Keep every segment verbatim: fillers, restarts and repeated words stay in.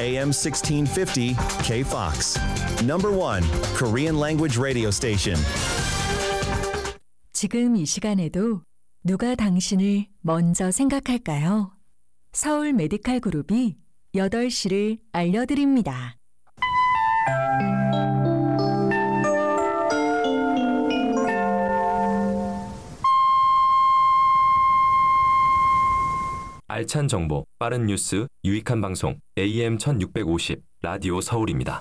에이엠 십육 오십 K-Fox. Number one Korean language radio station. 지금 이 시간에도 누가 당신을 먼저 생각할까요? 서울 메디칼 그룹이 여덟 시를 알려드립니다. 알찬 정보, 빠른 뉴스, 유익한 방송 에이엠 천육백오십 라디오 서울입니다.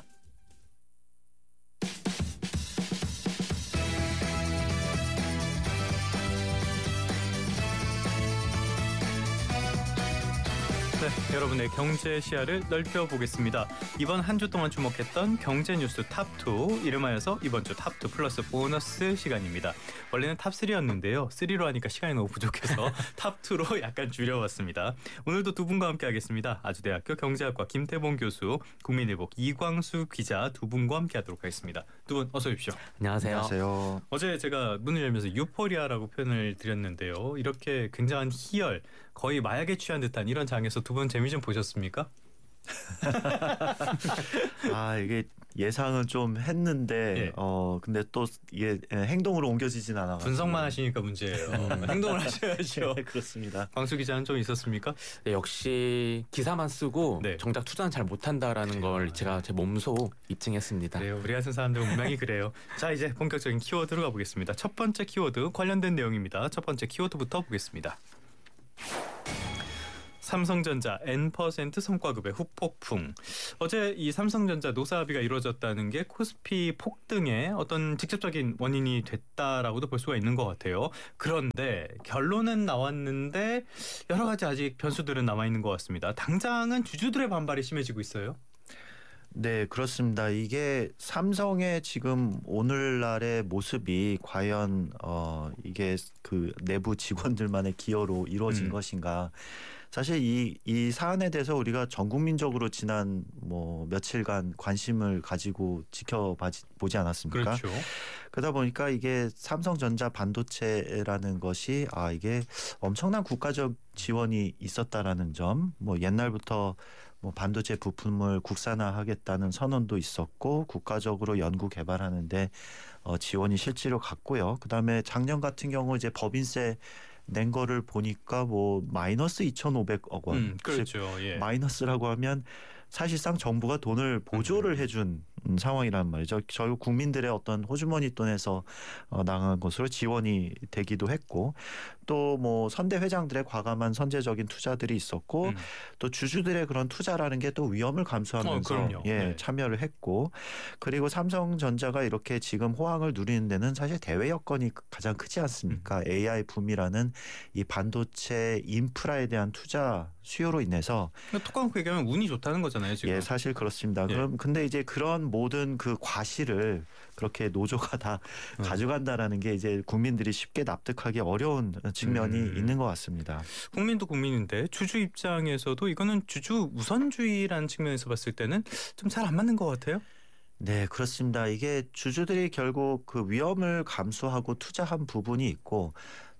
네, 여러분의 경제 시야를 넓혀보겠습니다. 이번 한 주 동안 주목했던 경제 뉴스 탑투, 이름하여서 이번 주 탑투 플러스 보너스 시간입니다. 원래는 탑삼이었는데요. 삼로 하니까 시간이 너무 부족해서 탑투로 약간 줄여봤습니다. 오늘도 두 분과 함께 하겠습니다. 아주대학교 경제학과 김태봉 교수, 국민일보 이광수 기자 두 분과 함께 하도록 하겠습니다. 두 분 어서 오십시오. 안녕하세요. 안녕하세요. 어제 제가 문을 열면서 유포리아라고 표현을 드렸는데요. 이렇게 굉장한 희열, 거의 마약에 취한 듯한 이런 장에서 두 분 재미 좀 보셨습니까? 아 이게 예상은 좀 했는데 예. 어 근데 또 이게 행동으로 옮겨지진 않아. 분석만 하시니까 문제예요. 행동을 하셔야죠. 네, 그렇습니다. 광수 기자는 좀 있었습니까? 네, 역시 기사만 쓰고 네. 정작 투자는 잘 못한다라는 걸 제가 제 몸소 입증했습니다. 네, 우리 같은 사람들은 분명히 그래요. 자, 이제 본격적인 키워드로 가보겠습니다. 첫 번째 키워드 관련된 내용입니다. 첫 번째 키워드부터 보겠습니다. 삼성전자 엔 퍼센트 성과급의 후폭풍. 어제 이 삼성전자 노사 합의가 이루어졌다는 게 코스피 폭등의 어떤 직접적인 원인이 됐다라고도 볼 수가 있는 것 같아요. 그런데 결론은 나왔는데 여러 가지 아직 변수들은 남아있는 것 같습니다. 당장은 주주들의 반발이 심해지고 있어요. 네, 그렇습니다. 이게 삼성의 지금 오늘날의 모습이 과연 어 이게 그 내부 직원들만의 기여로 이루어진 음. 것인가? 사실 이, 이 사안에 대해서 우리가 전 국민적으로 지난 뭐 며칠간 관심을 가지고 지켜보지 않았습니까? 그렇죠. 그러다 보니까 이게 삼성전자 반도체라는 것이 아 이게 엄청난 국가적 지원이 있었다라는 점, 뭐 옛날부터 뭐 반도체 부품을 국산화하겠다는 선언도 있었고 국가적으로 연구 개발하는데 어, 지원이 실제로 갔고요. 그다음에 작년 같은 경우 이제 법인세 낸 거를 보니까 뭐 마이너스 이천오백억 원. 음, 그렇죠. 예. 마이너스라고 하면 사실상 정부가 돈을 보조를 해준 음, 상황이란 말이죠. 결국 국민들의 어떤 호주머니 돈에서 어, 나간 것으로 지원이 되기도 했고 또 뭐 선대 회장들의 과감한 선제적인 투자들이 있었고 음. 또 주주들의 그런 투자라는 게 또 위험을 감수하면서 어, 그럼요. 예, 네. 참여를 했고 그리고 삼성전자가 이렇게 지금 호황을 누리는 데는 사실 대외 여건이 가장 크지 않습니까? 음. 에이아이 붐이라는 이 반도체 인프라에 대한 투자 수요로 인해서 톡 까놓고 얘기하면 운이 좋다는 거잖아요. 지금. 예, 사실 그렇습니다. 예. 그럼 근데 이제 그런 모든 그 과실을 그렇게 노조가 다 음. 가져간다라는 게 이제 국민들이 쉽게 납득하기 어려운 측면이 음. 있는 것 같습니다. 국민도 국민인데 주주 입장에서도 이거는 주주 우선주의라는 측면에서 봤을 때는 좀 잘 안 맞는 것 같아요. 네, 그렇습니다. 이게 주주들이 결국 그 위험을 감수하고 투자한 부분이 있고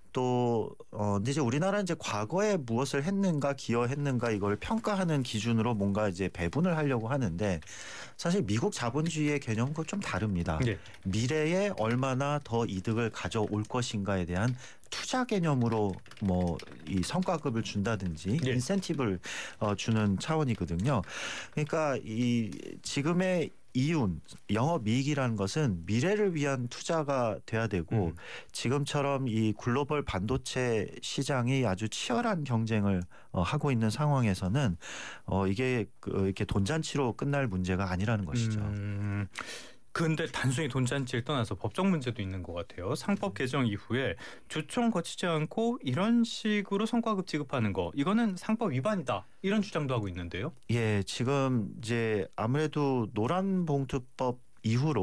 또 어, 근데 이제 우리나라는 이제 과거에 무엇을 했는가 기여했는가 이걸 평가하는 기준으로 뭔가 이제 배분을 하려고 하는데 사실 미국 자본주의의 개념과 좀 다릅니다. 네. 미래에 얼마나 더 이득을 가져올 것인가에 대한 투자 개념으로 뭐 이 성과급을 준다든지 예. 인센티브를 어, 주는 차원이거든요. 그러니까 이 지금의 이윤, 영업이익이라는 것은 미래를 위한 투자가 돼야 되고 음. 지금처럼 이 글로벌 반도체 시장이 아주 치열한 경쟁을 어, 하고 있는 상황에서는 어, 이게 그, 이렇게 돈잔치로 끝날 문제가 아니라는 것이죠. 음, 근데 단순히 돈잔치를 떠나서 법적 문제도 있는 것 같아요. 상법 개정 이후에 조청 거치지 않고 이런 식으로 성과급 지급하는 거 이거는 상법 위반이다 이런 주장도 하고 있는데요. 예, 지금 이제 아무래도 노란봉투법 이후로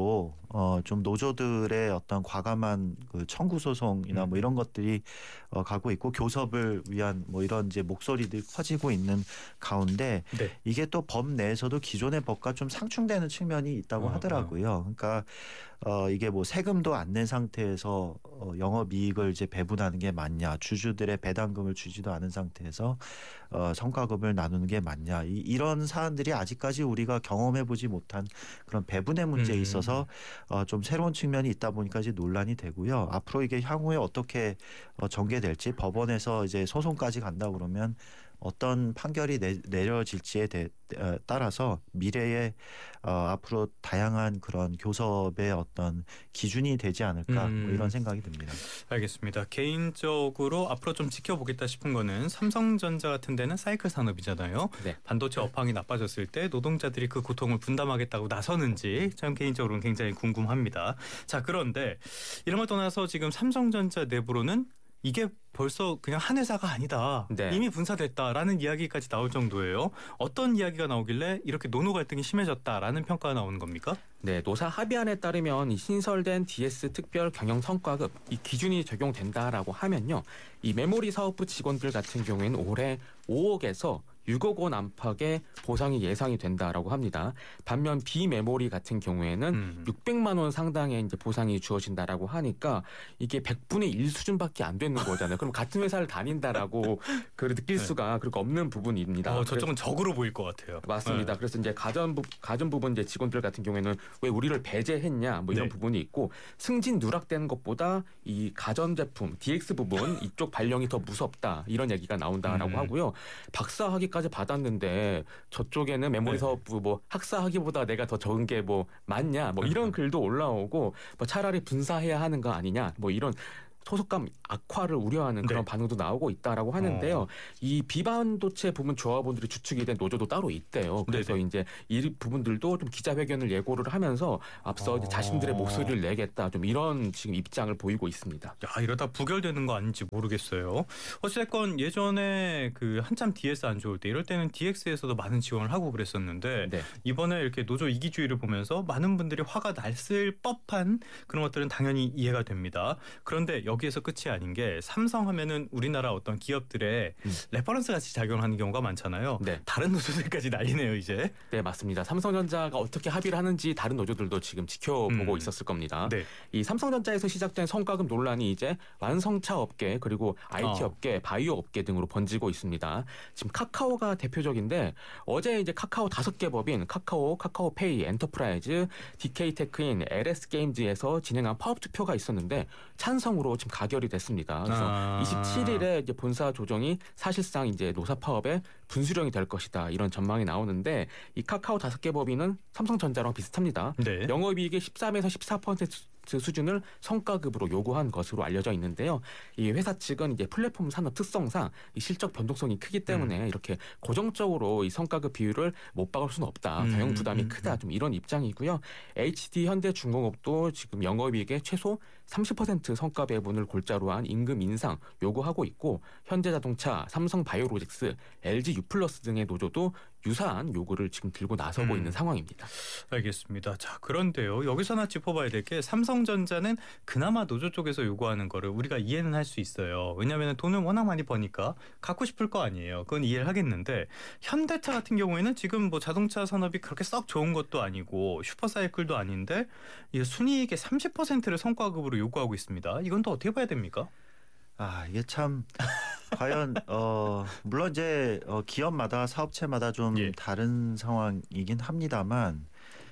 어, 좀 노조들의 어떤 과감한 그 청구 소송이나 뭐 이런 것들이 어, 가고 있고 교섭을 위한 뭐 이런 이제 목소리들이 커지고 있는 가운데 네. 이게 또 법 내에서도 기존의 법과 좀 상충되는 측면이 있다고 어, 하더라고요. 그러니까 어, 이게 뭐 세금도 안 낸 상태에서 어, 영업이익을 이제 배분하는 게 맞냐, 주주들의 배당금을 주지도 않은 상태에서 어, 성과급을 나누는 게 맞냐, 이, 이런 사안들이 아직까지 우리가 경험해보지 못한 그런 배분의 문제에 있어서 어, 좀 새로운 측면이 있다 보니까 이제 논란이 되고요. 앞으로 이게 향후에 어떻게 어, 전개될지 법원에서 이제 소송까지 간다 그러면 어떤 판결이 내, 내려질지에 대, 에, 따라서 미래에 어, 앞으로 다양한 그런 교섭의 어떤 기준이 되지 않을까 음. 뭐 이런 생각이 듭니다. 알겠습니다. 개인적으로 앞으로 좀 지켜보겠다 싶은 거는 삼성전자 같은 데는 사이클 산업이잖아요. 네. 반도체 업황이 나빠졌을 때 노동자들이 그 고통을 분담하겠다고 나서는지 참 개인적으로는 굉장히 궁금합니다. 자, 그런데 이런 걸 떠나서 지금 삼성전자 내부로는 이게 벌써 그냥 한 회사가 아니다. 네. 이미 분사됐다라는 이야기까지 나올 정도예요. 어떤 이야기가 나오길래 이렇게 노노 갈등이 심해졌다라는 평가가 나오는 겁니까? 네, 노사 합의안에 따르면 이 신설된 디에스 특별 경영 성과급 이 기준이 적용된다라고 하면요, 이 메모리 사업부 직원들 같은 경우에는 올해 오억에서 육억 원 안팎의 보상이 예상이 된다라고 합니다. 반면 비메모리 같은 경우에는 음. 육백만 원 상당의 이제 보상이 주어진다라고 하니까 이게 백분의 일 수준밖에 안 되는 거잖아요. 그럼 같은 회사를 다닌다라고 그 느낄 네. 수가 그렇게 없는 부분입니다. 어, 저쪽은 적으로 보일 것 같아요. 맞습니다. 네. 그래서 이제 가전 부, 가전 부분 이제 직원들 같은 경우에는 왜 우리를 배제했냐 뭐 이런 네. 부분이 있고, 승진 누락되는 것보다 이 가전 제품 디엑스 부분 이쪽 발령이 더 무섭다 이런 얘기가 나온다라고 음. 하고요. 박사학위까지 받았는데 저쪽에는 메모리 네. 사업부 뭐 학사학위보다 내가 더 적은 게 뭐 맞냐 뭐 이런 글도 올라오고, 뭐 차라리 분사해야 하는 거 아니냐 뭐 이런 소속감 악화를 우려하는 그런 네. 반응도 나오고 있다라고 하는데요. 어. 이 비반도체 부문 조합원들이 주축이 된 노조도 따로 있대요. 그래서 네네. 이제 이 부분들도 좀 기자회견을 예고를 하면서 앞서 이제 어. 자신들의 목소리를 내겠다 좀 이런 지금 입장을 보이고 있습니다. 야, 이러다 부결되는 거 아닌지 모르겠어요. 어찌됐건 예전에 그 한참 디에스 안 좋을 때 이럴 때는 디엑스에서도 많은 지원을 하고 그랬었는데 네. 이번에 이렇게 노조 이기주의를 보면서 많은 분들이 화가 났을 법한 그런 것들은 당연히 이해가 됩니다. 그런데 여기에서 끝이 아닌 게 삼성 하면은 우리나라 어떤 기업들의 음. 레퍼런스 같이 작용하는 경우가 많잖아요. 네. 다른 노조들까지 난리네요 이제. 네, 맞습니다. 삼성전자가 어떻게 합의를 하는지 다른 노조들도 지금 지켜보고 음. 있었을 겁니다. 네. 이 삼성전자에서 시작된 성과급 논란이 이제 완성차 업계 그리고 아이티 어. 업계, 바이오 업계 등으로 번지고 있습니다. 지금 카카오가 대표적인데 어제 이제 카카오 다섯 개 법인 카카오, 카카오페이, 엔터프라이즈, 디케이테크인, 엘에스게임즈에서 진행한 파업 투표가 있었는데 찬성으로 지금 가결이 됐습니다. 그래서 아. 이십칠일에 이제 본사 조정이 사실상 이제 노사 파업의 분수령이 될 것이다 이런 전망이 나오는데, 이 카카오 다섯 개 법인은 삼성전자랑 비슷합니다. 네. 영업이익의 십삼에서 십사 퍼센트 수준을 성과급으로 요구한 것으로 알려져 있는데요. 이 회사 측은 이제 플랫폼 산업 특성상 이 실적 변동성이 크기 때문에 음. 이렇게 고정적으로 이 성과급 비율을 못 박을 수는 없다. 음, 경영 부담이 음, 크다. 음. 좀 이런 입장이고요. 에이치디 현대중공업도 지금 영업이익의 최소 삼십 퍼센트 성과 배분을 골자로 한 임금 인상 요구하고 있고, 현대자동차, 삼성바이오로직스, 엘지 유플러스 등의 노조도 유사한 요구를 지금 들고 나서고 음. 있는 상황입니다. 알겠습니다. 자, 그런데요. 여기서 하나 짚어봐야 될 게 삼성전자는 그나마 노조 쪽에서 요구하는 거를 우리가 이해는 할 수 있어요. 왜냐하면 돈을 워낙 많이 버니까 갖고 싶을 거 아니에요. 그건 이해를 하겠는데 현대차 같은 경우에는 지금 뭐 자동차 산업이 그렇게 썩 좋은 것도 아니고 슈퍼사이클도 아닌데 이 순이익의 삼십 퍼센트를 성과급으로 요구하고 있습니다. 이건 또 어떻게 봐야 됩니까? 아 이게 참 과연 어 물론 이제 어, 기업마다 사업체마다 좀 예. 다른 상황이긴 합니다만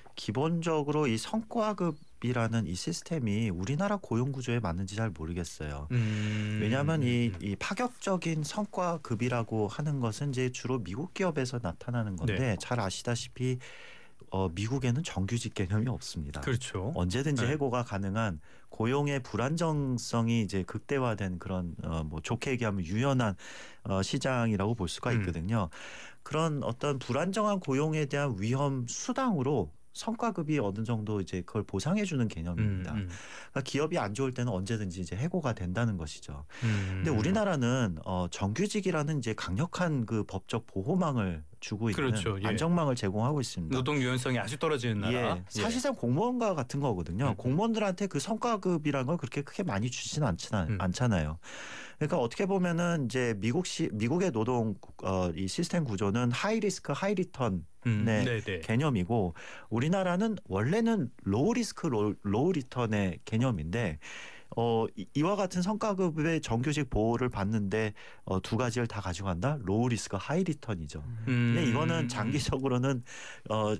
기본적으로 이 성과급이라는 이 시스템이 우리나라 고용 구조에 맞는지 잘 모르겠어요. 음... 왜냐하면 이, 이 파격적인 성과급이라고 하는 것은 이제 주로 미국 기업에서 나타나는 건데 네. 잘 아시다시피 어, 미국에는 정규직 개념이 없습니다. 그렇죠. 언제든지 네. 해고가 가능한 고용의 불안정성이 이제 극대화된 그런 어, 뭐 좋게 얘기하면 유연한 어, 시장이라고 볼 수가 있거든요. 음. 그런 어떤 불안정한 고용에 대한 위험 수당으로 성과급이 어느 정도 이제 그걸 보상해주는 개념입니다. 음, 음. 그러니까 기업이 안 좋을 때는 언제든지 이제 해고가 된다는 것이죠. 음. 근데 우리나라는 어, 정규직이라는 이제 강력한 그 법적 보호망을 주고 있는 그렇죠. 예. 안정망을 제공하고 있습니다. 노동 유연성이 아주 떨어지는 나라. 예, 사실상 공무원과 같은 거거든요. 음. 공무원들한테 그 성과급이라는 걸 그렇게 크게 많이 주지는 않잖아, 음. 않잖아요. 그러니까 어떻게 보면은 이제 미국 시 미국의 노동 어, 이 시스템 구조는 하이 리스크 하이 리턴 음. 네, 네네. 개념이고 우리나라는 원래는 로우 리스크 로우, 로우 리턴의 개념인데 어, 이- 이와 같은 성과급의 정규직 보호를 받는데 어, 두 가지를 다 가지고 간다. 로우 리스크 하이 리턴이죠. 음. 근데 이거는 장기적으로는 어,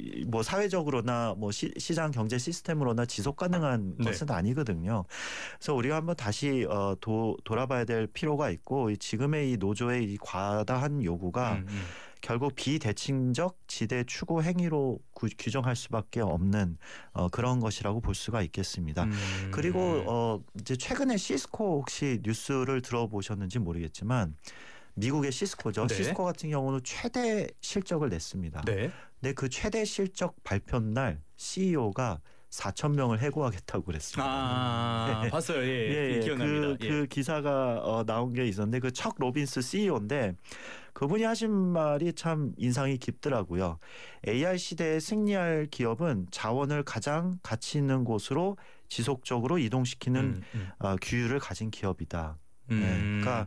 뭐 사회적으로나 뭐 시, 시장 경제 시스템으로나 지속 가능한 네. 것은 아니거든요. 그래서 우리가 한번 다시 어, 도, 돌아봐야 될 필요가 있고 이 지금의 이 노조의 이 과다한 요구가 음, 음. 결국 비대칭적 지대 추구 행위로 구, 규정할 수밖에 없는 어, 그런 것이라고 볼 수가 있겠습니다. 음. 그리고 어, 이제 최근에 시스코 혹시 뉴스를 들어보셨는지 모르겠지만 미국의 시스코죠. 네. 시스코 같은 경우는 최대 실적을 냈습니다. 네. 근데 그 최대 실적 발표 날 씨이오가 사천 명을 해고하겠다고 그랬습니다. 아, 네. 봤어요. 예, 예, 예. 기억납니다. 그, 예. 그 기사가 어, 나온 게 있었는데 그 척 로빈스 씨이오인데 그분이 하신 말이 참 인상이 깊더라고요. 에이아이 시대에 승리할 기업은 자원을 가장 가치 있는 곳으로 지속적으로 이동시키는 음, 음. 어, 규율을 가진 기업이다. 음. 네, 그러니까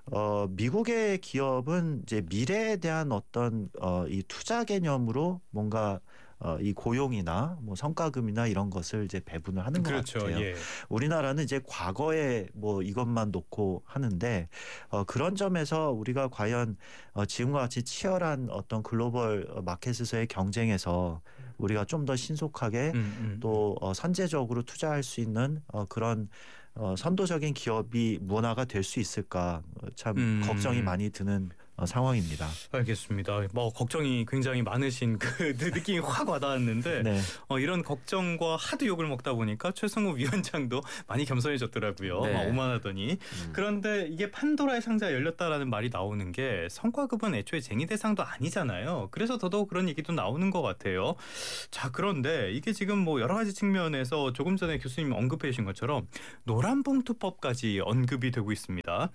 어, 미국의 기업은 이제 미래에 대한 어떤 어, 이 투자 개념으로 뭔가 어, 이 고용이나 뭐 성과금이나 이런 것을 이제 배분을 하는 것 그렇죠. 같아요. 예. 우리나라는 이제 과거에 뭐 이것만 놓고 하는데 어, 그런 점에서 우리가 과연 어, 지금과 같이 치열한 어떤 글로벌 마켓에서의 경쟁에서 우리가 좀 더 신속하게 음, 음. 또 어, 선제적으로 투자할 수 있는 어, 그런 어, 선도적인 기업이 문화가 될 수 있을까 어, 참 음. 걱정이 많이 드는 어, 상황입니다. 알겠습니다. 뭐 걱정이 굉장히 많으신 그 느낌이 확 와닿았는데 네. 어, 이런 걱정과 하도 욕을 먹다 보니까 최승우 위원장도 많이 겸손해졌더라고요. 네. 막 오만하더니. 음. 그런데 이게 판도라의 상자가 열렸다라는 말이 나오는 게 성과급은 애초에 쟁의 대상도 아니잖아요. 그래서 더더욱 그런 얘기도 나오는 것 같아요. 자, 그런데 이게 지금 뭐 여러 가지 측면에서 조금 전에 교수님 언급해 주신 것처럼 노란봉투법까지 언급이 되고 있습니다.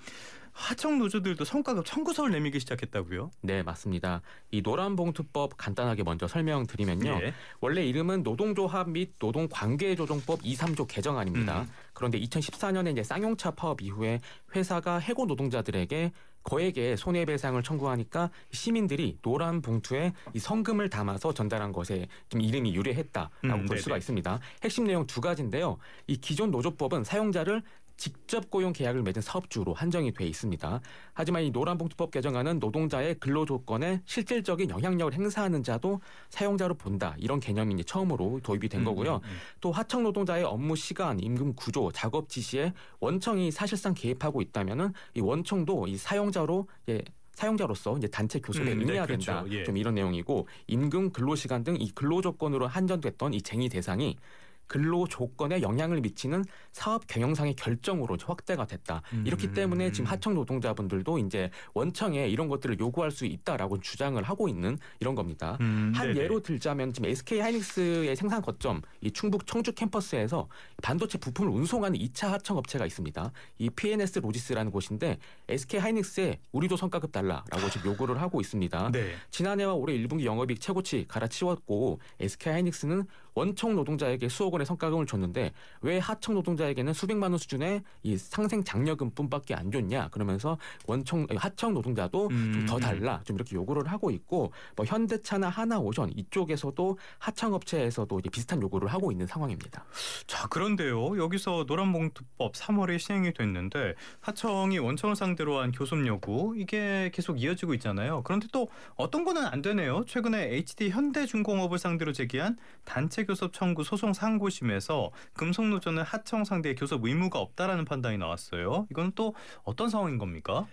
하청 노조들도 성과급 청구서를 내밀기 시작했다고요? 네, 맞습니다. 이 노란봉투법 간단하게 먼저 설명드리면요. 예. 원래 이름은 노동조합 및 노동관계조정법 이, 삼조 개정안입니다. 음. 그런데 이천십사 년에 이제 쌍용차 파업 이후에 회사가 해고 노동자들에게 거액의 손해배상을 청구하니까 시민들이 노란 봉투에 이 성금을 담아서 전달한 것에 좀 이름이 유래했다라고 음, 볼 네네. 수가 있습니다. 핵심 내용 두 가지인데요. 이 기존 노조법은 사용자를 직접 고용 계약을 맺은 사업주로 한정이 돼 있습니다. 하지만 이 노란봉투법 개정안은 노동자의 근로 조건에 실질적인 영향력을 행사하는 자도 사용자로 본다. 이런 개념이 이제 처음으로 도입이 된 거고요. 음, 음, 음. 또 하청 노동자의 업무 시간, 임금 구조, 작업 지시에 원청이 사실상 개입하고 있다면은 이 원청도 이 사용자로 예, 사용자로서 이제 단체 교섭에 음, 네, 응해야 그렇죠. 된다. 예. 좀 이런 내용이고 임금, 근로 시간 등 이 근로 조건으로 한정됐던 이 쟁의 대상이 근로 조건에 영향을 미치는 사업 경영상의 결정으로 확대가 됐다. 음. 이렇기 때문에 지금 하청 노동자분들도 이제 원청에 이런 것들을 요구할 수 있다라고 주장을 하고 있는 이런 겁니다. 음, 한 네네. 예로 들자면 지금 에스케이 하이닉스의 생산 거점 이 충북 청주 캠퍼스에서 반도체 부품을 운송하는 이 차 하청 업체가 있습니다. 이 피엔에스 로지스라는 곳인데 에스케이 하이닉스에 우리도 성과급 달라라고 지금 요구를 하고 있습니다. 네. 지난해와 올해 일 분기 영업이익 최고치 갈아치웠고 에스케이 하이닉스는 원청 노동자에게 수억 원의 성과금을 줬는데 왜 하청 노동자에게는 수백만 원 수준의 이 상생 장려금뿐밖에 안 줬냐 그러면서 원청 하청 노동자도 음, 좀 더 달라 좀 이렇게 요구를 하고 있고 뭐 현대차나 하나오션 이쪽에서도 하청 업체에서도 이제 비슷한 요구를 하고 있는 상황입니다. 자, 그런데요. 여기서 노란봉투법 삼월에 시행이 됐는데 하청이 원청을 상대로 한 교섭 요구 이게 계속 이어지고 있잖아요. 그런데 또 어떤 거는 안 되네요. 최근에 에이치디 현대중공업을 상대로 제기한 단체 교섭 청구 소송 상고심에서 금속노조는 하청 상대의 교섭 의무가 없다라는 판단이 나왔어요. 이건 또 어떤 상황인 겁니까?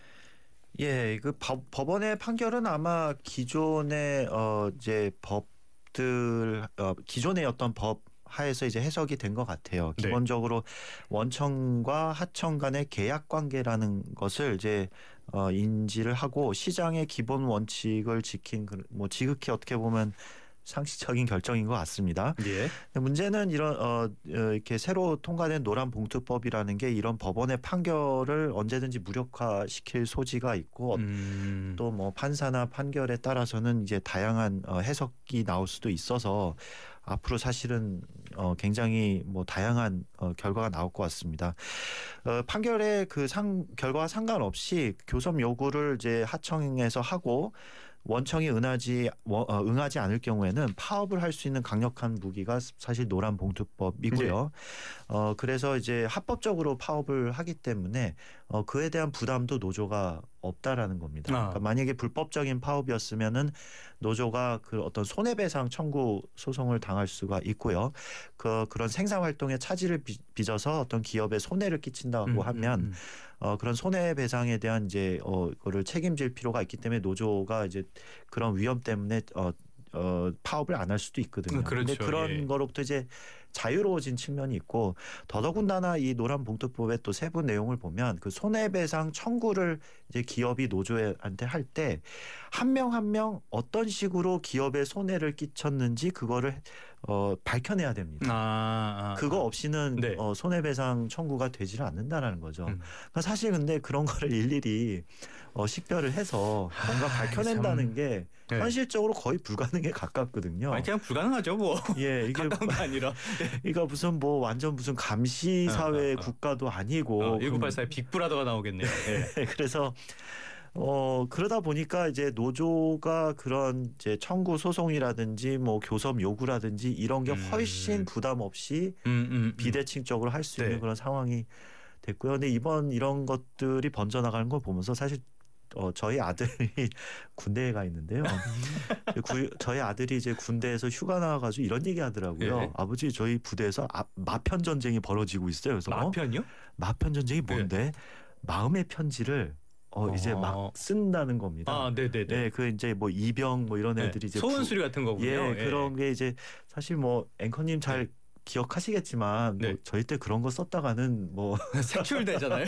예, 그 법, 법원의 판결은 아마 기존의 어 이제 법들 어 기존의 어떤 법 하에서 이제 해석이 된 것 같아요. 네. 기본적으로 원청과 하청 간의 계약 관계라는 것을 이제 어 인지를 하고 시장의 기본 원칙을 지킨 그 뭐 지극히 어떻게 보면 상식적인 결정인 것 같습니다. 예. 문제는 이런 어, 이렇게 새로 통과된 노란 봉투법이라는 게 이런 법원의 판결을 언제든지 무력화시킬 소지가 있고 음. 또 뭐 판사나 판결에 따라서는 이제 다양한 어, 해석이 나올 수도 있어서 앞으로 사실은 어, 굉장히 뭐 다양한 어, 결과가 나올 것 같습니다. 어, 판결의 그 상, 결과와 상관없이 교섭 요구를 이제 하청에서 하고 원청이 응하지 어, 응하지 않을 경우에는 파업을 할 수 있는 강력한 무기가 사실 노란 봉투법이고요. 네. 어, 그래서 이제 합법적으로 파업을 하기 때문에 어, 그에 대한 부담도 노조가 없다라는 겁니다. 아. 그러니까 만약에 불법적인 파업이었으면은 노조가 그 어떤 손해배상 청구 소송을 당할 수가 있고요. 그 그런 생산 활동에 차질을 빚어서 어떤 기업에 손해를 끼친다고 음, 하면 음, 음. 어 그런 손해배상에 대한 이제 어 그거를 책임질 필요가 있기 때문에 노조가 이제 그런 위험 때문에 어 어, 파업을 안 할 수도 있거든요. 그런데 그렇죠. 그런 예. 거로부터 이제 자유로워진 측면이 있고 더더군다나 이 노란 봉투법의 또 세부 내용을 보면 그 손해배상 청구를 이제 기업이 노조한테 할 때 한 명 한 명 어떤 식으로 기업에 손해를 끼쳤는지 그거를 어, 밝혀내야 됩니다. 아, 아, 그거 없이는 네. 어, 손해배상 청구가 되지를 않는다라는 거죠. 음. 그러니까 사실 근데 그런 거를 일일이 어, 식별을 해서 뭔가 아, 밝혀낸다는 참. 게 네. 현실적으로 거의 불가능에 가깝거든요. 아니, 그냥 불가능하죠, 뭐. 예, 이게 가까운 게 아니라. 그러니까 무슨 뭐 완전 무슨 감시 사회 어, 어, 어. 국가도 아니고 어, 천구백팔십사에 빅브라더가 나오겠네요. 네. 그래서 어 그러다 보니까 이제 노조가 그런 이제 청구 소송이라든지 뭐 교섭 요구라든지 이런 게 훨씬 음. 부담 없이 음, 음, 음. 비대칭적으로 할 수 있는 네. 그런 상황이 됐고요. 근데 이번 이런 것들이 번져 나가는 걸 보면서 사실 어 저희 아들이 군대에 가 있는데요. 구, 저희 아들이 이제 군대에서 휴가 나와가지고 이런 얘기 하더라고요. 네. 아버지 저희 부대에서 아, 마편 전쟁이 벌어지고 있어요. 그래서 어? 마편이요? 마편 전쟁이 뭔데? 마음의 편지를 어, 이제 어. 막 쓴다는 겁니다. 아, 네네네. 네, 그 이제 뭐 이병 뭐 이런 애들이 네. 이제 소원수리 같은 거군요. 예, 그런 게 이제 사실 뭐 앵커님 잘 네. 기억하시겠지만 뭐 네. 저희 때 그런 거 썼다가는 뭐 색출되잖아요.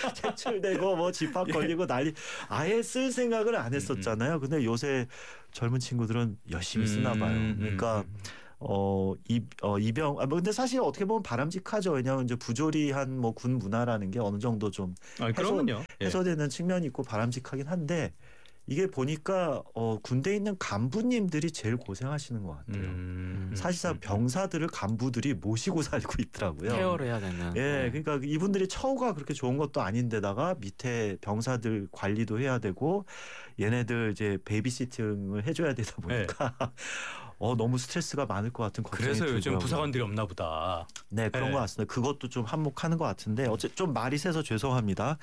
채출되고 뭐 집합 걸리고 난리 아예 쓸 생각을 안 했었잖아요. 근데 요새 젊은 친구들은 열심히 쓰나 봐요. 음, 그러니까 음, 음. 어, 이, 어, 이병, 아, 뭐 근데 사실 어떻게 보면 바람직하죠. 왜냐하면 이제 부조리한 뭐 군 문화라는 게 어느 정도 좀 아, 그러면요. 예. 해소되는 측면이 있고 바람직하긴 한데 이게 보니까 어, 군대에 있는 간부님들이 제일 고생하시는 것 같아요. 음, 사실상 음, 병사들을 간부들이 모시고 살고 있더라고요. 케어를 해야 되는. 예, 네. 그러니까 이분들이 처우가 그렇게 좋은 것도 아닌데다가 밑에 병사들 관리도 해야 되고 얘네들 이제 베이비시팅을 해줘야 되다 보니까 어 너무 스트레스가 많을 것 같은 걱정이 그래서 요즘 들더라고요. 부사관들이 없나 보다. 네, 그런 네. 것 같습니다. 그것도 좀 한몫하는 것 같은데 어째 좀 말이 새서 죄송합니다.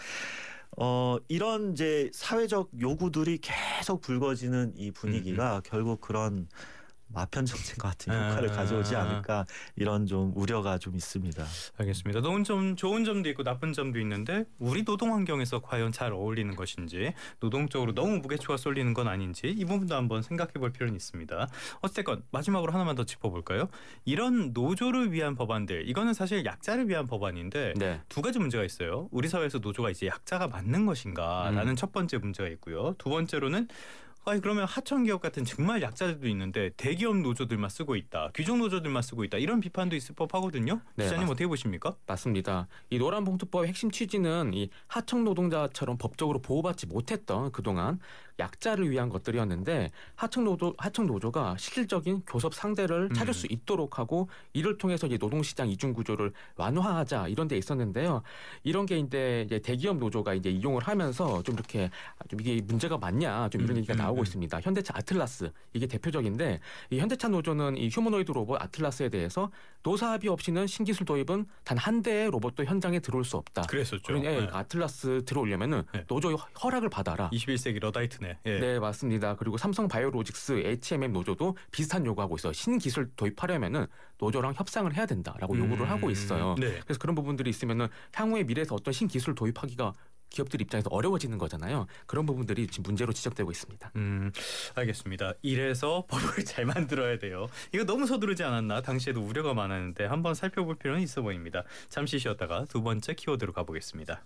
어 이런 이제 사회적 요구들이 계속 불거지는 이 분위기가 음, 결국 그런 마편 정책과 같은 효과를 아. 가져오지 않을까 이런 좀 우려가 좀 있습니다. 알겠습니다. 좋은 점, 좋은 점도 있고 나쁜 점도 있는데 우리 노동 환경에서 과연 잘 어울리는 것인지 노동적으로 너무 무게추가 쏠리는 건 아닌지 이 부분도 한번 생각해 볼 필요는 있습니다. 어쨌건 마지막으로 하나만 더 짚어볼까요? 이런 노조를 위한 법안들 이거는 사실 약자를 위한 법안인데 네. 두 가지 문제가 있어요. 우리 사회에서 노조가 이제 약자가 맞는 것인가라는 음. 첫 번째 문제가 있고요. 두 번째로는 아니 그러면 하청기업 같은 정말 약자들도 있는데 대기업 노조들만 쓰고 있다. 귀족 노조들만 쓰고 있다. 이런 비판도 있을 법하거든요. 네, 기자님 맞- 어떻게 보십니까? 맞습니다. 이 노란봉투법의 핵심 취지는 이 하청 노동자처럼 법적으로 보호받지 못했던 그동안 약자를 위한 것들이었는데 하청 노조 하청 노조가 실질적인 교섭 상대를 찾을 음. 수 있도록 하고 이를 통해서 이제 노동시장 이중 구조를 완화하자 이런 데 있었는데요. 이런 게 이제 이제 대기업 노조가 이제 이용을 하면서 좀 이렇게 좀 이게 문제가 많냐 좀 이런 음, 얘기가 음, 나오고 음. 있습니다. 현대차 아틀라스 이게 대표적인데 이 현대차 노조는 이 휴머노이드 로봇 아틀라스에 대해서 노사 합의 없이는 신기술 도입은 단 한 대의 로봇도 현장에 들어올 수 없다. 그랬었죠. 그러니 네. 아틀라스 들어오려면은 네. 노조의 허락을 받아라. 이십일 세기 러다이트네. 예. 네, 맞습니다. 그리고 삼성 바이오로직스 에이치엠엠 노조도 비슷한 요구하고 있어요. 신기술 도입하려면은 노조랑 협상을 해야 된다라고 요구를 음, 하고 있어요. 네. 그래서 그런 부분들이 있으면은 향후의 미래에서 어떤 신기술 도입하기가 기업들 입장에서 어려워지는 거잖아요. 그런 부분들이 지금 문제로 지적되고 있습니다. 음, 알겠습니다. 이래서 법을 잘 만들어야 돼요. 이거 너무 서두르지 않았나? 당시에도 우려가 많았는데 한번 살펴볼 필요는 있어 보입니다. 잠시 쉬었다가 두 번째 키워드로 가보겠습니다.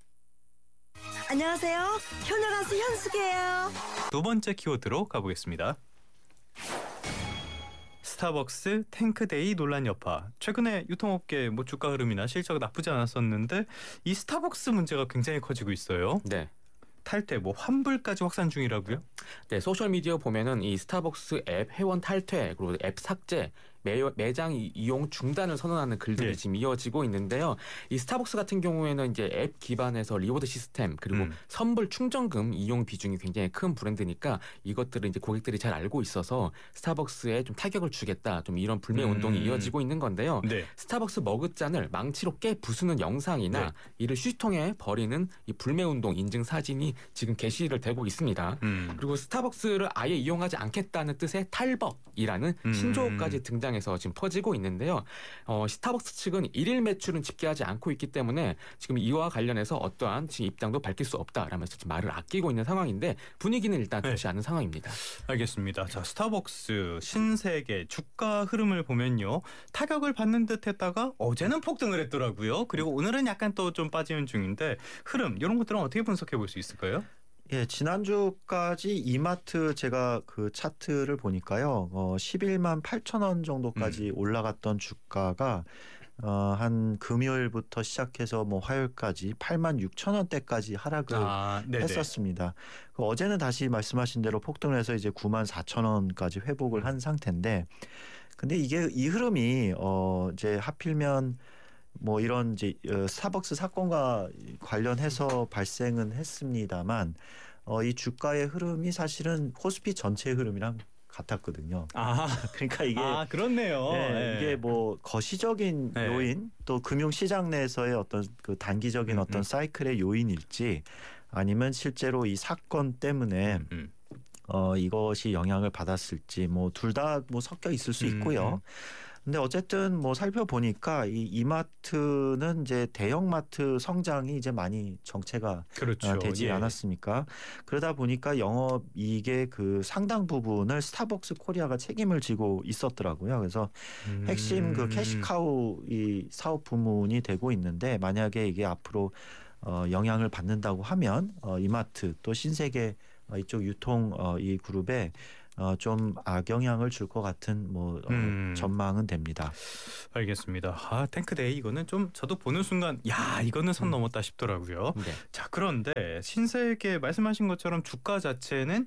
안녕하세요. 효녀 가수 현숙이에요. 두 번째 키워드로 가보겠습니다. 스타벅스 탱크데이 논란 여파. 최근에 유통업계 뭐 주가 흐름이나 실적 나쁘지 않았었는데 이 스타벅스 문제가 굉장히 커지고 있어요. 네. 탈퇴, 뭐 환불까지 확산 중이라고요? 네, 소셜 미디어 보면은 이 스타벅스 앱 회원 탈퇴 그리고 앱 삭제, 매, 매장 이용 중단을 선언하는 글들이 네. 지금 이어지고 있는데요. 이 스타벅스 같은 경우에는 이제 앱 기반에서 리워드 시스템 그리고 음. 선불 충전금 이용 비중이 굉장히 큰 브랜드니까 이것들을 이제 고객들이 잘 알고 있어서 스타벅스에 좀 타격을 주겠다, 좀 이런 불매 음. 운동이 이어지고 있는 건데요. 네. 스타벅스 머그잔을 망치로 깨 부수는 영상이나 네. 이를 휴지통에 버리는 이 불매 운동 인증 사진이 지금 게시를 되고 있습니다. 음. 그리고 스타벅스를 아예 이용하지 않겠다는 뜻의 탈법이라는 음. 신조어까지 등장해서 지금 퍼지고 있는데요. 어, 스타벅스 측은 일일 매출은 집계하지 않고 있기 때문에 지금 이와 관련해서 어떠한 지금 입장도 밝힐 수 없다라면서 지금 말을 아끼고 있는 상황인데 분위기는 일단 좋지 네. 않은 상황입니다. 알겠습니다. 자, 스타벅스 신세계 주가 흐름을 보면요. 타격을 받는 듯 했다가 어제는 폭등을 했더라고요. 그리고 오늘은 약간 또 좀 빠지는 중인데 흐름 이런 것들은 어떻게 분석해 볼 수 있을까요? 예, 지난주까지 이마트 제가 그 차트를 보니까요. 어, 십일만 팔천 원 정도까지 음. 올라갔던 주가가 어, 한 금요일부터 시작해서 뭐 화요일까지 팔만 육천 원대까지 하락을 아, 네네. 했었습니다. 그 어제는 다시 말씀하신 대로 폭등을 해서 이제 구만 사천 원까지 회복을 한 상태인데, 근데 이게 이 흐름이 어 이제 하필이면 뭐 이런 이제 어, 스타벅스 사건과 관련해서 발생은 했습니다만, 어, 이 주가의 흐름이 사실은 코스피 전체 흐름이랑 같았거든요. 아, 그러니까 이게 아 그렇네요. 네, 네. 이게 뭐 거시적인 네. 요인 또 금융 시장 내에서의 어떤 그 단기적인 음, 어떤 음. 사이클의 요인일지 아니면 실제로 이 사건 때문에 음. 어 이것이 영향을 받았을지 뭐 둘 다 뭐 섞여 있을 수 있고요. 음, 음. 근데 어쨌든 뭐 살펴보니까 이 이마트는 이제 대형마트 성장이 이제 많이 정체가 그렇죠. 어, 되지 예. 않았습니까? 그러다 보니까 영업이익의 그 상당 부분을 스타벅스 코리아가 책임을 지고 있었더라고요. 그래서 음. 핵심 그 캐시카우 이 사업 부문이 되고 있는데, 만약에 이게 앞으로 어, 영향을 받는다고 하면 어, 이마트 또 신세계 어, 이쪽 유통 어, 이 그룹에 어, 좀 악영향을 줄 것 같은 뭐 어, 음. 전망은 됩니다. 알겠습니다. 아, 탱크데이 이거는 좀 저도 보는 순간 야 이거는 선 음. 넘었다 싶더라고요. 네. 자, 그런데 신세계 말씀하신 것처럼 주가 자체는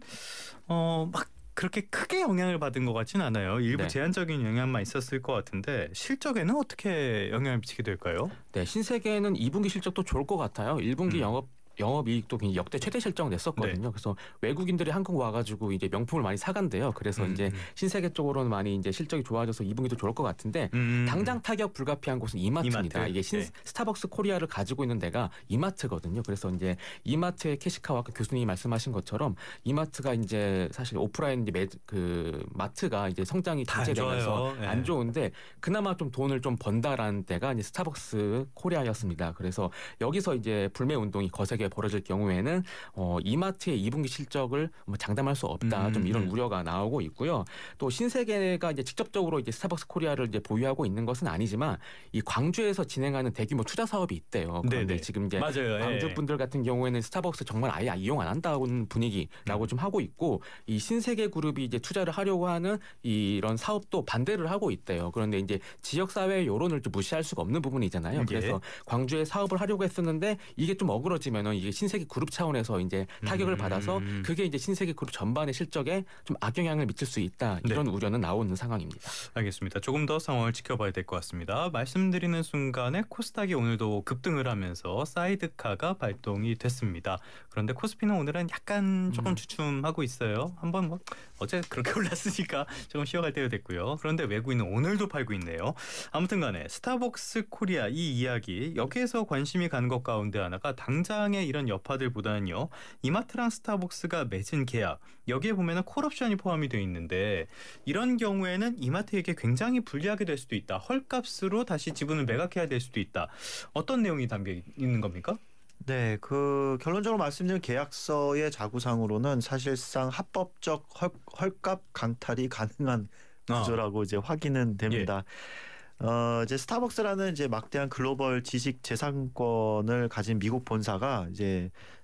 어, 막 그렇게 크게 영향을 받은 것 같지는 않아요. 일부 네. 제한적인 영향만 있었을 것 같은데 실적에는 어떻게 영향을 미치게 될까요? 네, 신세계는 이 분기 실적도 좋을 것 같아요. 일 분기 음. 영업 영업이익도 굉장히 역대 최대 실적 냈었거든요. 네. 그래서 외국인들이 한국 와가지고 이제 명품을 많이 사간대요. 그래서 음, 이제 음. 신세계 쪽으로는 많이 이제 실적이 좋아져서 이 분기도 좋을 것 같은데, 음. 당장 타격 불가피한 곳은 이마트입니다. 이마트. 이게 신, 네. 스타벅스 코리아를 가지고 있는 데가 이마트거든요. 그래서 이제 이마트의 캐시카와 아까 교수님이 말씀하신 것처럼 이마트가 이제 사실 오프라인 이제 매, 그 마트가 이제 성장이 다안 정체되면서 좋아요. 네. 안 좋은데 그나마 좀 돈을 좀 번다라는 데가 이제 스타벅스 코리아였습니다. 그래서 여기서 이제 불매 운동이 거세게 벌어질 경우에는 어, 이마트의 이 분기 실적을 뭐 장담할 수 없다, 음, 좀 이런 음. 우려가 나오고 있고요. 또 신세계가 이제 직접적으로 이제 스타벅스 코리아를 이제 보유하고 있는 것은 아니지만 이 광주에서 진행하는 대규모 투자 사업이 있대요. 그런데 네네. 지금 이제 맞아요. 광주 예. 분들 같은 경우에는 스타벅스 정말 아예 이용 안 한다는 분위기라고 음. 좀 하고 있고, 이 신세계 그룹이 이제 투자를 하려고 하는 이런 사업도 반대를 하고 있대요. 그런데 이제 지역 사회 여론을 좀 무시할 수가 없는 부분이잖아요. 예. 그래서 광주에 사업을 하려고 했었는데 이게 좀 어그러지면은 이게 신세계 그룹 차원에서 이제 타격을 음. 받아서 그게 이제 신세계 그룹 전반의 실적에 좀 악영향을 미칠 수 있다, 이런 네. 우려는 나오는 상황입니다. 알겠습니다. 조금 더 상황을 지켜봐야 될 것 같습니다. 말씀드리는 순간에 코스닥이 오늘도 급등을 하면서 사이드카가 발동이 됐습니다. 그런데 코스피는 오늘은 약간 조금 음. 주춤하고 있어요. 한번 뭐 어제 그렇게 올랐으니까 조금 쉬어갈 때가 됐고요. 그런데 외국인은 오늘도 팔고 있네요. 아무튼간에 스타벅스 코리아 이 이야기, 여기에서 관심이 가는 것 가운데 하나가 당장의 이런 여파들보다는요, 이마트랑 스타벅스가 맺은 계약, 여기에 보면은 콜옵션이 포함이 되어 있는데 이런 경우에는 이마트에게 굉장히 불리하게 될 수도 있다. 헐값으로 다시 지분을 매각해야 될 수도 있다. 어떤 내용이 담겨 있는 겁니까? 네, 그 결론적으로 말씀드린 계약서의 자구상으로는 사실상 합법적 헐, 헐값 강탈이 가능한 구조라고 이제 확인은 됩니다. 예. 어, 이제 스타벅스라는 이제 막대한 글로벌 지식 재산권을 가진 미국 본사가 이제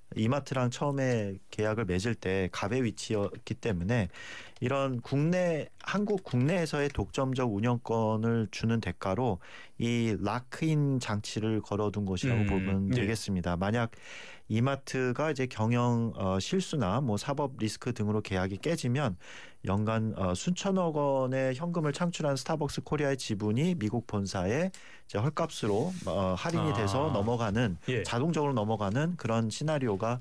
이마트랑 처음에 계약을 맺을 때 갑의 위치였기 때문에 이런 국내 한국 국내에서의 독점적 운영권을 주는 대가로 이 락인 장치를 걸어둔 것이라고 음, 보면 예. 되겠습니다. 만약 이마트가 이제 경영 어, 실수나 뭐 사법 리스크 등으로 계약이 깨지면 연간 어, 수천억 원의 현금을 창출한 스타벅스 코리아의 지분이 미국 본사에 이제 헐값으로 어, 할인이 돼서 아. 넘어가는 예. 자동적으로 넘어가는 그런 시나리오가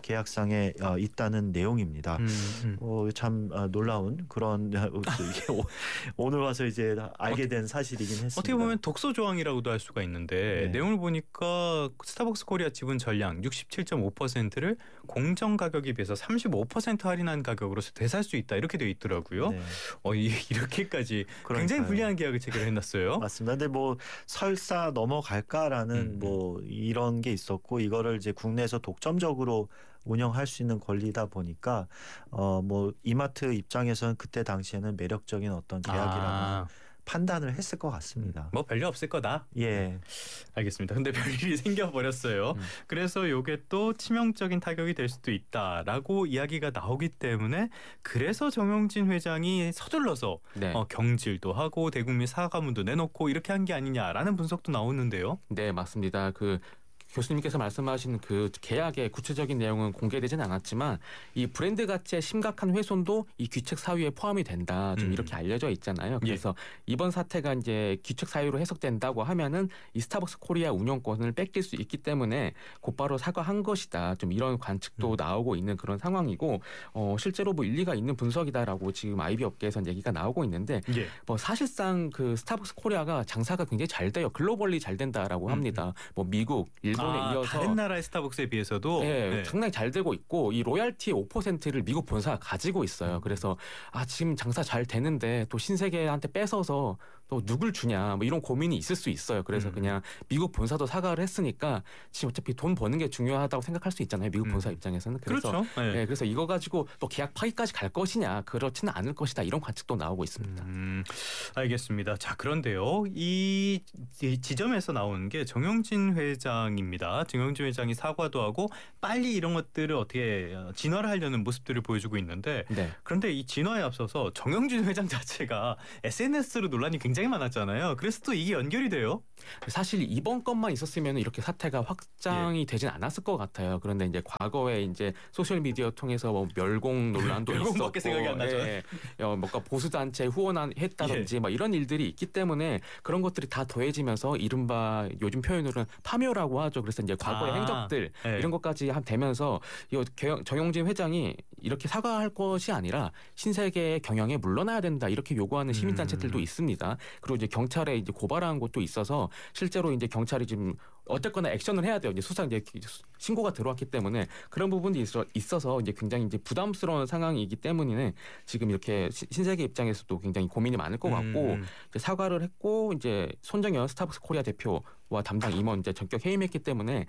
계약상에 어, 있다는 내용입니다. 음, 음. 어, 참 어, 놀라운 그런 이게 오- 오늘 와서 이제 알게 된 사실이긴 했습니다. 어떻게 보면 독소 조항이라고도 할 수가 있는데 네. 내용을 보니까 스타벅스 코리아 지분 전량 육십칠 점 오 퍼센트를 공정 가격에 비해서 삼십오 퍼센트 할인한 가격으로 되살 수 있다 이렇게 되어 있더라고요. 네. 어, 이, 이렇게까지 굉장히 그러니까요. 불리한 계약을 체결해놨어요. 맞습니다. 근데 뭐 설사 넘어갈까라는 음, 뭐 이런 게 있었고 이거를 이제 국내에서 독점적으로 운영할 수 있는 권리다 보니까 어 뭐 이마트 입장에서는 그때 당시에는 매력적인 어떤 계약이라는 아, 판단을 했을 것 같습니다. 뭐 별일 없을 거다. 예. 알겠습니다. 근데 별일이 생겨버렸어요. 음. 그래서 이게 또 치명적인 타격이 될 수도 있다라고 이야기가 나오기 때문에 그래서 정용진 회장이 서둘러서 네. 어, 경질도 하고 대국민 사과문도 내놓고 이렇게 한 게 아니냐라는 분석도 나오는데요. 네, 맞습니다. 그 교수님께서 말씀하신 그 계약의 구체적인 내용은 공개되지는 않았지만 이 브랜드 가치의 심각한 훼손도 이 귀책 사유에 포함이 된다. 좀 음. 이렇게 알려져 있잖아요. 그래서 이번 사태가 이제 귀책 사유로 해석된다고 하면은 이 스타벅스 코리아 운영권을 뺏길 수 있기 때문에 곧바로 사과한 것이다. 좀 이런 관측도 음. 나오고 있는 그런 상황이고 어, 실제로 뭐 일리가 있는 분석이다라고 지금 아이비 업계에서는 얘기가 나오고 있는데 예. 뭐 사실상 그 스타벅스 코리아가 장사가 굉장히 잘 돼요. 글로벌리 잘 된다라고 음, 합니다. 뭐 미국, 일본에 아, 이어서 다른 나라의 스타벅스에 비해서도 네, 네. 상당히 잘 되고 있고 이 로얄티의 오 퍼센트를 미국 본사가 가지고 있어요. 그래서 아 지금 장사 잘 되는데 또 신세계한테 뺏어서 또 누굴 주냐 뭐 이런 고민이 있을 수 있어요. 그래서 음. 그냥 미국 본사도 사과를 했으니까 지금 어차피 돈 버는 게 중요하다고 생각할 수 있잖아요. 미국 음. 본사 입장에서는. 그래서 그렇죠. 네. 네, 그래서 이거 가지고 또 계약 파기까지 갈 것이냐 그렇지는 않을 것이다 이런 관측도 나오고 있습니다. 음, 알겠습니다. 자, 그런데요. 이, 이 지점에서 나오는 게 정용진 회장입니다. 정용진 회장이 사과도 하고 빨리 이런 것들을 어떻게 진화를 하려는 모습들을 보여주고 있는데 네. 그런데 이 진화에 앞서서 정용진 회장 자체가 에스엔에스로 논란이 굉장히 많았잖아요. 그래서 또 이게 연결이 돼요. 사실 이번 건만 있었으면 이렇게 사태가 확장이 예. 되진 않았을 것 같아요. 그런데 이제 과거에 이제 소셜 미디어 통해서 뭐 멸공 논란도 멸공밖에 있었고, 생각이 안 나죠. 예, 어, 뭔가 보수 단체 후원했다든지 예. 뭐 이런 일들이 있기 때문에 그런 것들이 다 더해지면서 이른바 요즘 표현으로는 파묘라고 하죠. 그래서 이제 과거의 아, 행적들 예. 이런 것까지 한 되면서 이 정용진 회장이 이렇게 사과할 것이 아니라 신세계의 경영에 물러나야 된다 이렇게 요구하는 시민단체들도 음. 있습니다. 그리고 이제 경찰에 이제 고발한 곳도 있어서 실제로 이제 경찰이 지금 어쨌거나 액션을 해야 돼요. 이제 수사 이제 신고가 들어왔기 때문에 그런 부분이 있어, 있어서 이제 굉장히 이제 부담스러운 상황이기 때문에 지금 이렇게 시- 신세계 입장에서도 굉장히 고민이 많을 것 같고 음. 이제 사과를 했고 이제 손정현 스타벅스 코리아 대표와 담당 임원 이제 전격 해임했기 때문에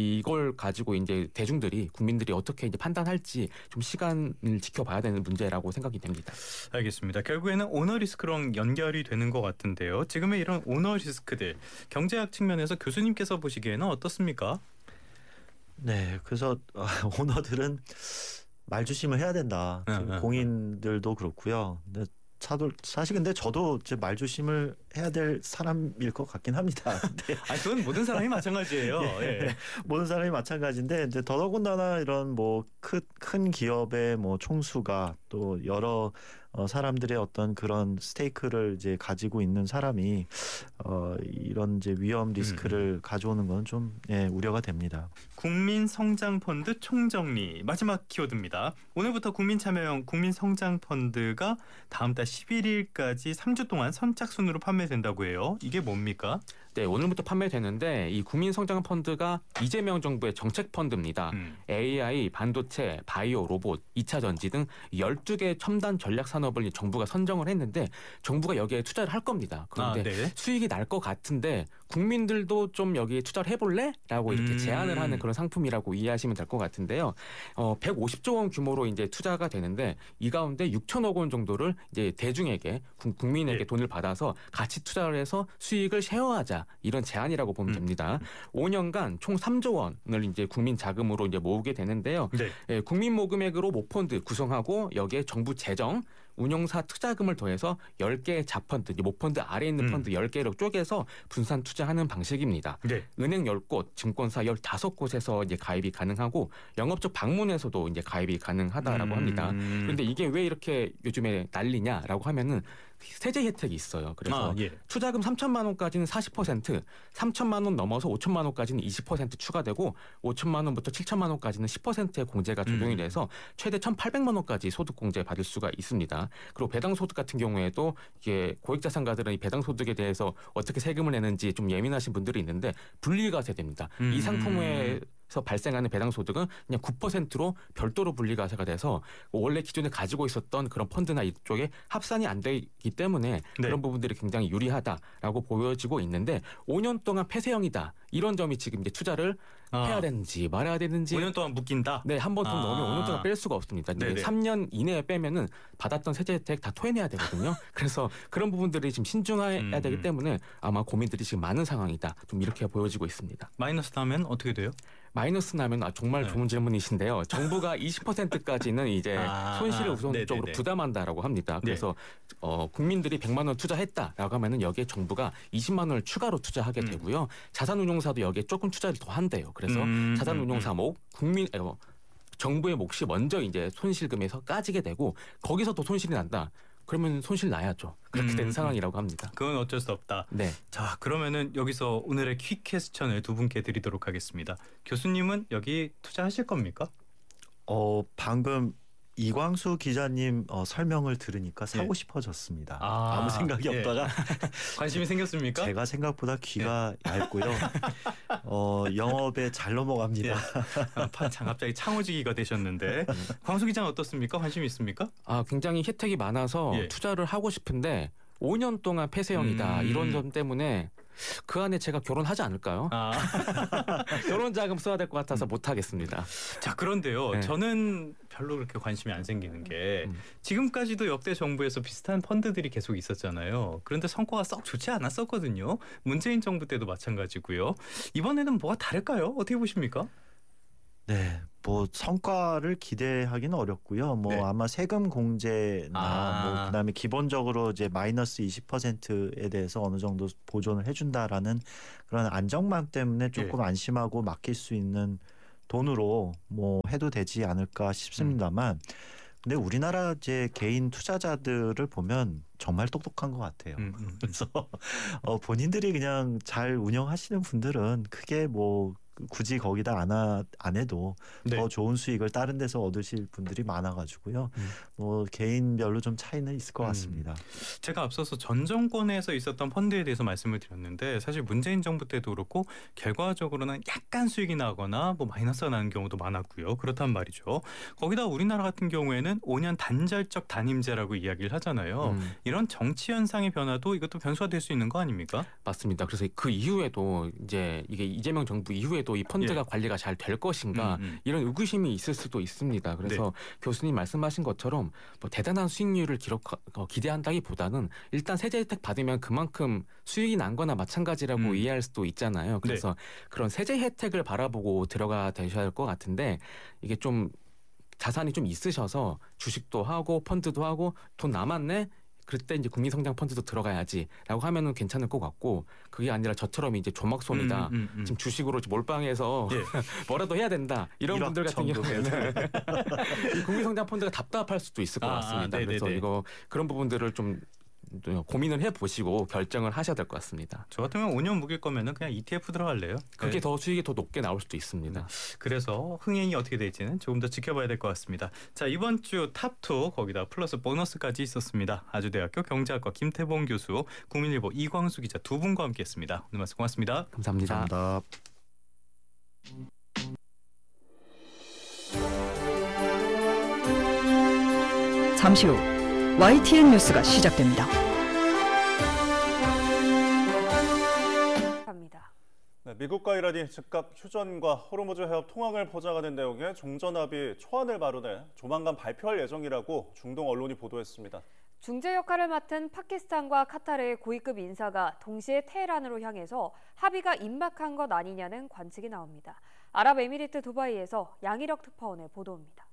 이걸 가지고 이제 대중들이 국민들이 어떻게 이제 판단할지 좀 시간을 지켜봐야 되는 문제라고 생각이 됩니다. 알겠습니다. 결국에는 오너 리스크랑 연결이 되는 것 같은데요. 지금의 이런 오너 리스크들 경제학 측면에서 교수님께서 보시기에는 어떻습니까? 네, 그래서 어, 오너들은 말조심을 해야 된다. 응, 지금 응, 공인들도 그렇고요. 근데 차도 사실 근데 저도 이제 말조심을 해야 될 사람일 것 같긴 합니다. 근데 아니 그건 모든 사람이 마찬가지예요. 예. 모든 사람이 마찬가지인데 이제 더더군다나 이런 뭐 큰 큰 기업의 뭐 총수가 또 여러 어, 사람들의 어떤 그런 스테이크를 이제 가지고 있는 사람이 어, 이런 이제 위험 리스크를 음. 가져오는 건 좀 예, 우려가 됩니다. 국민성장펀드 총정리 마지막 키워드입니다. 오늘부터 국민참여형 국민성장펀드가 다음 달 십일 일까지 삼 주 동안 선착순으로 판매된다고 해요. 이게 뭡니까? 네, 오늘부터 판매되는데 이 국민성장펀드가 이재명 정부의 정책 펀드입니다. 음. 에이아이, 반도체, 바이오, 로봇, 이 차 전지 등 열두 개 첨단 전략 산업을 정부가 선정을 했는데 정부가 여기에 투자를 할 겁니다. 그런데 아, 네. 수익이 날 것 같은데 국민들도 좀 여기에 투자를 해볼래? 라고 이렇게 음. 제안을 하는 그런 상품이라고 이해하시면 될 것 같은데요. 어, 백오십조 원 규모로 이제 투자가 되는데 이 가운데 육천억 원 정도를 이제 대중에게 국- 국민에게 예. 돈을 받아서 같이 투자를 해서 수익을 쉐어하자. 이런 제안이라고 보면 음. 됩니다. 오 년간 총 삼조 원을 이제 국민 자금으로 이제 모으게 되는데요. 네. 예, 국민 모금액으로 모펀드 구성하고 여기에 정부 재정 운용사 투자금을 더해서 열 개의 자펀드, 모펀드 아래에 있는 음. 펀드 열 개로 쪼개서 분산 투자하는 방식입니다. 네. 은행 열 곳, 증권사 열다섯 곳에서 이제 가입이 가능하고 영업적 방문에서도 이제 가입이 가능하다라고 합니다. 음. 그런데 이게 왜 이렇게 요즘에 난리냐라고 하면은 세제 혜택이 있어요. 그래서 아, 예. 투자금 삼천만 원까지는 사십 퍼센트, 삼천만 원 넘어서 오천만 원까지는 이십 퍼센트 추가되고 오천만 원부터 칠천만 원까지는 십 퍼센트의 공제가 적용이 음. 돼서 최대 천팔백만 원까지 소득 공제 받을 수가 있습니다. 그리고 배당 소득 같은 경우에도 이게 고액자산가들은 이 배당 소득에 대해서 어떻게 세금을 내는지 좀 예민하신 분들이 있는데 분리과세됩니다. 음. 이 상품에 서 발생하는 배당 소득은 그냥 구 퍼센트로 별도로 분리과세가 돼서 원래 기존에 가지고 있었던 그런 펀드나 이쪽에 합산이 안 되기 때문에 네. 그런 부분들이 굉장히 유리하다라고 보여지고 있는데 오 년 동안 폐쇄형이다 이런 점이 지금 이제 투자를 아. 해야 되는지 말아야 되는지 오 년 동안 묶인다. 네, 한 번 돈 아. 넣으면 오 년 동안 뺄 수가 없습니다. 네네. 삼 년 이내에 빼면은 받았던 세제 혜택 다 토해내야 되거든요. 그래서 그런 부분들이 지금 신중해야 음. 되기 때문에 아마 고민들이 지금 많은 상황이다. 좀 이렇게 보여지고 있습니다. 마이너스 나면 어떻게 돼요? 마이너스 나면 아, 정말 네. 좋은 질문이신데요. 정부가 이십 퍼센트까지는 이제 아, 손실을 아, 우선적으로 네네네. 부담한다라고 합니다. 네. 그래서 어, 국민들이 백만 원 투자했다라고 하면은 여기에 정부가 이십만 원을 추가로 투자하게 음. 되고요. 자산운용사도 여기에 조금 투자를 더 한대요. 그래서 음, 자산운용사 목 국민 어, 정부의 몫이 먼저 이제 손실금에서 까지게 되고 거기서 더 손실이 난다. 그러면 손실 나야죠. 그렇게 된 음, 상황이라고 합니다. 그건 어쩔 수 없다. 네. 자, 그러면은 여기서 오늘의 퀵 퀘스천을 두 분께 드리도록 하겠습니다. 교수님은 여기 투자하실 겁니까? 어 방금 이광수 기자님 어, 설명을 들으니까 사고 예. 싶어졌습니다. 아, 아무 생각이 예. 없다가 관심이 생겼습니까? 제가 생각보다 귀가 얇고요. 어, 영업에 잘 넘어갑니다. 아, 판- 갑자기 창호지기가 되셨는데 광수 기자는 어떻습니까? 관심 있습니까? 아, 굉장히 혜택이 많아서 예. 투자를 하고 싶은데 오 년 동안 폐쇄형이다. 음. 이런 점 때문에 그 안에 제가 결혼하지 않을까요? 아, 결혼 자금 써야 될 것 같아서 못 하겠습니다. 자 그런데요. 네. 저는 별로 그렇게 관심이 안 생기는 게 음. 지금까지도 역대 정부에서 비슷한 펀드들이 계속 있었잖아요. 그런데 성과가 썩 좋지 않았었거든요. 문재인 정부 때도 마찬가지고요. 이번에는 뭐가 다를까요? 어떻게 보십니까? 네, 뭐 성과를 기대하기는 어렵고요. 뭐 네. 아마 세금 공제나 아. 뭐 그다음에 기본적으로 이제 마이너스 이십 퍼센트에 대해서 어느 정도 보존을 해준다라는 그런 안정감 때문에 조금 예. 안심하고 맡길 수 있는 돈으로 뭐 해도 되지 않을까 싶습니다만, 근데 우리나라 이제 개인 투자자들을 보면 정말 똑똑한 것 같아요. 음, 음. 그래서 어, 본인들이 그냥 잘 운영하시는 분들은 크게 뭐 굳이 거기다 안, 하, 안 해도 네. 더 좋은 수익을 다른 데서 얻으실 분들이 많아가지고요. 음. 뭐 개인별로 좀 차이는 있을 것 음. 같습니다. 제가 앞서서 전 정권에서 있었던 펀드에 대해서 말씀을 드렸는데 사실 문재인 정부 때도 그렇고 결과적으로는 약간 수익이 나거나 뭐 마이너스가 나는 경우도 많았고요. 그렇단 말이죠. 거기다 우리나라 같은 경우에는 오 년 단절적 단임제라고 이야기를 하잖아요. 음, 이런 정치 현상의 변화도 이것도 변수가 될 수 있는 거 아닙니까? 맞습니다. 그래서 그 이후에도 이제 이게 이재명 정부 이후에도 이 펀드가 예. 관리가 잘 될 것인가 음, 음. 이런 의구심이 있을 수도 있습니다. 그래서 교수님 말씀하신 것처럼 뭐 대단한 수익률을 기록 어, 기대한다기보다는 일단 세제 혜택 받으면 그만큼 수익이 난 거나 마찬가지라고 음. 이해할 수도 있잖아요. 그래서 그런 세제 혜택을 바라보고 들어가 되셔야 할 것 같은데 이게 좀 자산이 좀 있으셔서 주식도 하고 펀드도 하고 돈 남았네. 그때 이제 국민성장 펀드도 들어가야지라고 하면은 괜찮을 것 같고 그게 아니라 저처럼 이제 조막손이다. 음, 음, 음. 지금 주식으로 몰빵해서 예. 뭐라도 해야 된다. 이런 일억 분들 같은 정도 경우에는 이 국민성장 펀드가 답답할 수도 있을 것 아, 같습니다. 아, 그래서 네네네. 이거 그런 부분들을 좀 고민을 해보시고 결정을 하셔야 될 것 같습니다. 저 같으면 오 년 묵일 거면은 그냥 이티에프 들어갈래요. 그게 네. 더 수익이 더 높게 나올 수도 있습니다. 그래서 흥행이 어떻게 될지는 조금 더 지켜봐야 될 것 같습니다. 자 이번 주 탑투 거기다 플러스 보너스까지 있었습니다. 아주대학교 경제학과 김태봉 교수, 국민일보 이광수 기자 두 분과 함께했습니다. 오늘 말씀 고맙습니다. 감사합니다. 감사합니다. 잠시 후 와이티엔 뉴스가 시작됩니다. 갑니다. 네, 미국과 이란이 즉각 휴전과 호르무즈 해협 통항을 포장하는 내용의 종전합의 초안을 마련해 조만간 발표할 예정이라고 중동 언론이 보도했습니다. 중재 역할을 맡은 파키스탄과 카타르의 고위급 인사가 동시에 테헤란으로 향해서 합의가 임박한 것 아니냐는 관측이 나옵니다. 아랍에미리트 두바이에서 양희력 특파원의 보도입니다.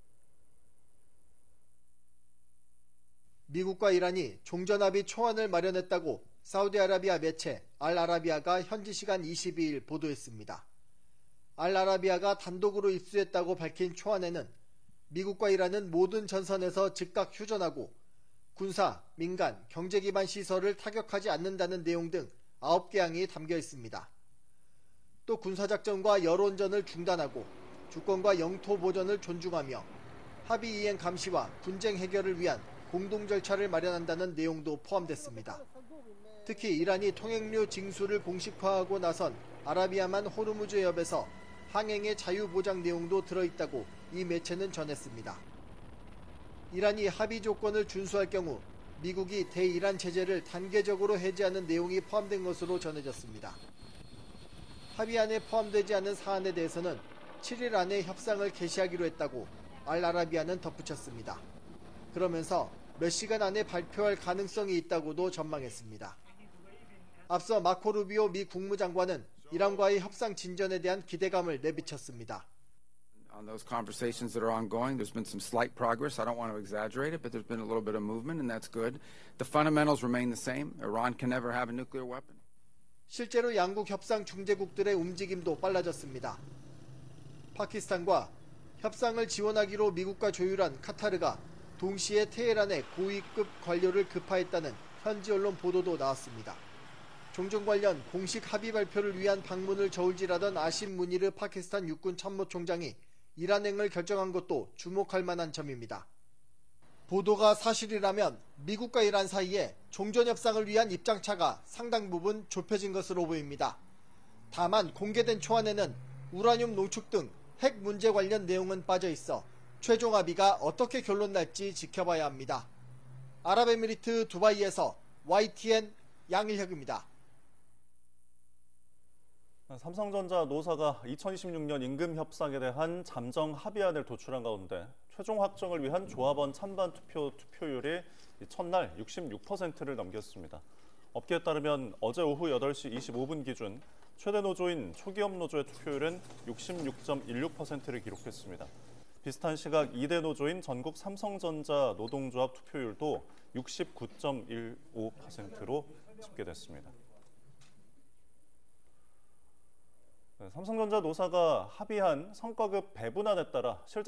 미국과 이란이 종전합의 초안을 마련했다고 사우디아라비아 매체 알아라비아가 현지 시간 이십이 일 보도했습니다. 알아라비아가 단독으로 입수했다고 밝힌 초안에는 미국과 이란은 모든 전선에서 즉각 휴전하고 군사, 민간, 경제 기반 시설을 타격하지 않는다는 내용 등 아홉 개 항이 담겨 있습니다. 또 군사작전과 여론전을 중단하고 주권과 영토 보전을 존중하며 합의 이행 감시와 분쟁 해결을 위한 공동 절차를 마련한다는 내용도 포함됐습니다. 특히 이란이 통행료 징수를 공식화하고 나선 아라비아만 호르무즈 해협에서 항행의 자유 보장 내용도 들어있다고 이 매체는 전했습니다. 이란이 합의 조건을 준수할 경우 미국이 대이란 제재를 단계적으로 해제하는 내용이 포함된 것으로 전해졌습니다. 합의안에 포함되지 않은 사안에 대해서는 칠 일 안에 협상을 개시하기로 했다고 알아라비아는 덧붙였습니다. 그러면서 몇 시간 안에 발표할 가능성이 있다고도 전망했습니다. 앞서 마코 루비오 미 국무장관은 이란과의 협상 진전에 대한 기대감을 내비쳤습니다. On those conversations that are ongoing, there's been some slight progress. I don't want to exaggerate it, but there's been a little bit of movement, and that's good. The fundamentals remain the same. Iran can never have a nuclear weapon. 실제로 양국 협상 중재국들의 움직임도 빨라졌습니다. 파키스탄과 협상을 지원하기로 미국과 조율한 카타르가 동시에 테헤란에 고위급 관료를 급파했다는 현지 언론 보도도 나왔습니다. 종전 관련 공식 합의 발표를 위한 방문을 저울질하던 아심 무니르 파키스탄 육군 참모총장이 이란행을 결정한 것도 주목할 만한 점입니다. 보도가 사실이라면 미국과 이란 사이에 종전협상을 위한 입장차가 상당 부분 좁혀진 것으로 보입니다. 다만 공개된 초안에는 우라늄 농축 등 핵 문제 관련 내용은 빠져 있어 최종 합의가 어떻게 결론날지 지켜봐야 합니다. 아랍에미리트 두바이에서 와이티엔 양일혁입니다. 삼성전자 노사가 이천이십육 년 임금 협상에 대한 잠정 합의안을 도출한 가운데 최종 확정을 위한 조합원 찬반 투표 투표율이 첫날 육십육 퍼센트를 넘겼습니다. 업계에 따르면 어제 오후 여덟 시 이십오 분 기준 최대 노조인 초기업 노조의 투표율은 육십육 점 일육 퍼센트를 기록했습니다. 비슷한 시각 이 대 노조인 전국 삼성전자 노동조합 투표율도 육십구 점 일오 퍼센트로 집계됐습니다. 삼성전자 노사가 합의한 성과급 배분안에 따라 실제